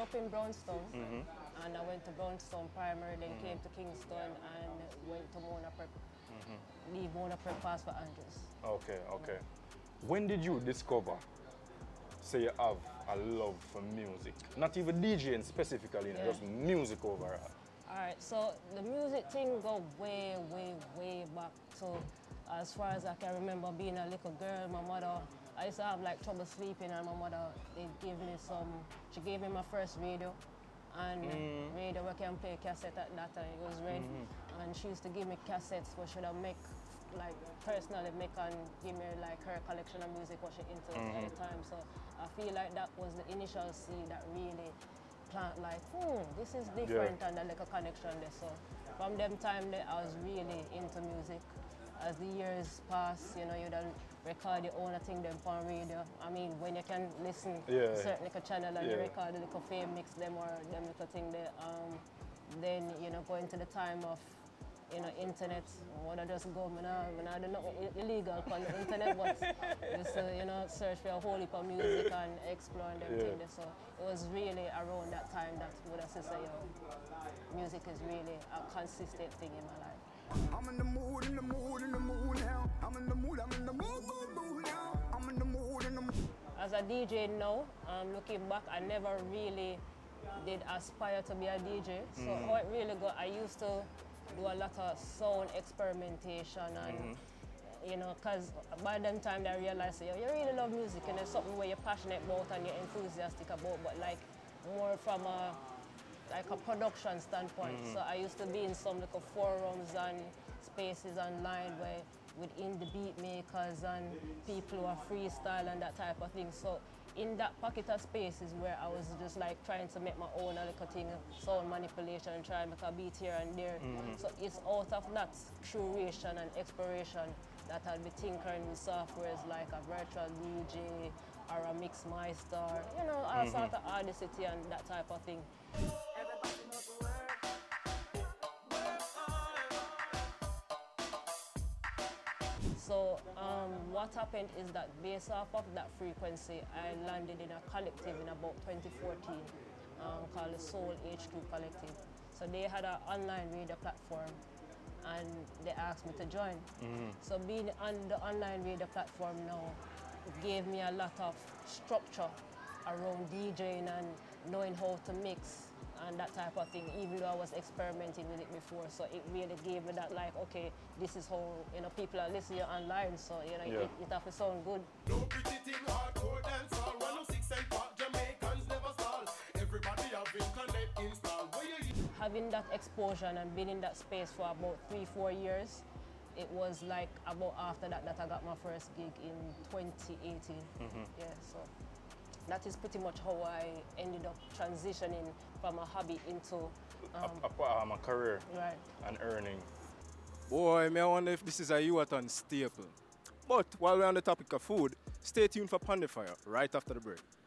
up in Brownstone, and I went to Brownstone Primary, then came to Kingston and went to Mona Prep. Leave Mona Prep, pass for Andrews. Okay, okay. When did you discover, say you have a love for music? Not even DJing specifically, just music overall. Alright, so the music thing go way, way, way back to as far as I can remember being a little girl. My mother, I used to have like trouble sleeping, and my mother, she gave me my first radio, and radio where I can play cassette at that time. It was red, and she used to give me cassettes where she would make, like personally make and give me like her collection of music what she into at the time. So I feel like that was the initial seed that really plant like, this is different, and that like a connection there. So from them time there, I was really into music. As the years pass, you don't record your own thing them on radio. I mean, when you can listen to certain little channel and you record the little fame mix them or them little thing there, then go into the time of internet. What I just go, I don't know illegal on the internet, but just search for a whole heap of music and explore and them things. So it was really around that time that would I say, music is really a consistent thing in my life. I'm in the mood, in the mood, in the mood now. I'm in the mood, I'm in the mood now. I'm in the mood, in the mood. As a DJ now, looking back, I never really did aspire to be a DJ. So how it really got, I used to do a lot of sound experimentation and because by that time I realized you really love music and it's something where you're passionate about and you're enthusiastic about, but like more from a production standpoint. So I used to be in some little forums and spaces online where within the beat makers and people who are freestyle and that type of thing. So in that pocket of spaces where I was just like trying to make my own little thing, sound manipulation and try and make a beat here and there. So it's out of that curation and exploration that I'll be tinkering with softwares like a virtual DJ or a Mixmeister, all sort of Audacity and that type of thing. So what happened is that based off of that frequency, I landed in a collective in about 2014 called the Soul HQ Collective. So they had an online radio platform and they asked me to join. So being on the online radio platform now gave me a lot of structure around DJing and knowing how to mix and that type of thing, even though I was experimenting with it before. So it really gave me that like, okay, this is how people are listening online, so it have to sound good. No pretty thing, hardcore dance all 106 and pop, Jamaicans never stall. Everybody have been connect install. Having that exposure and being in that space for about 3-4 years, it was like about after that I got my first gig in 2018. Yeah, so that is pretty much how I ended up transitioning from a hobby into a career and earning. Boy, I wonder if this is a Yuaton staple. But while we're on the topic of food, stay tuned for Pon the Fire right after the break.